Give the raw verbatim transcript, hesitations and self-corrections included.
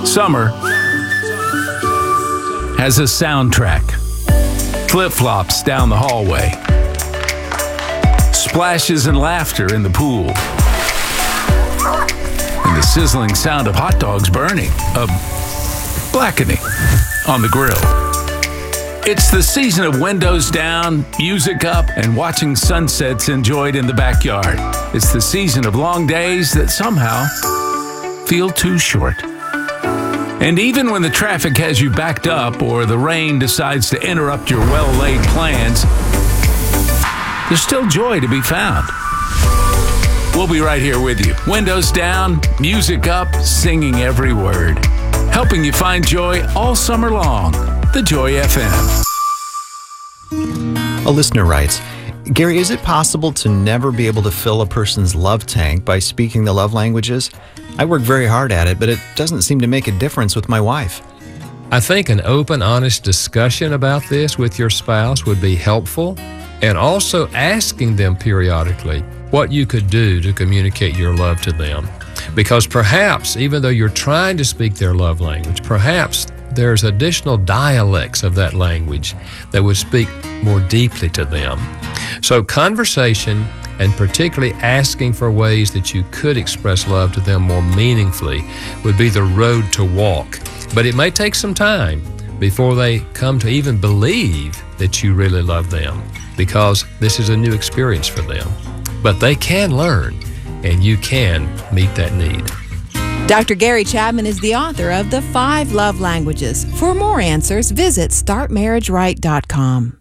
Summer has a soundtrack. Flip-flops down the hallway. Splashes and laughter in the pool. And the sizzling sound of hot dogs burning, of blackening on the grill. It's the season of windows down, music up, and watching sunsets enjoyed in the backyard. It's the season of long days that somehow feel too short. And even when the traffic has you backed up or the rain decides to interrupt your well-laid plans, there's still joy to be found. We'll be right here with you. Windows down, music up, singing every word. Helping you find joy all summer long. The Joy F M. A listener writes, Gary, is it possible to never be able to fill a person's love tank by speaking the love languages? I work very hard at it, but it doesn't seem to make a difference with my wife. I think an open, honest discussion about this with your spouse would be helpful, and also asking them periodically what you could do to communicate your love to them. Because perhaps, even though you're trying to speak their love language, perhaps there's additional dialects of that language that would speak more deeply to them. So conversation, and particularly asking for ways that you could express love to them more meaningfully, would be the road to walk. But it may take some time before they come to even believe that you really love them, because this is a new experience for them. But they can learn, and you can meet that need. Doctor Gary Chapman is the author of The Five Love Languages. For more answers, visit start marriage right dot com.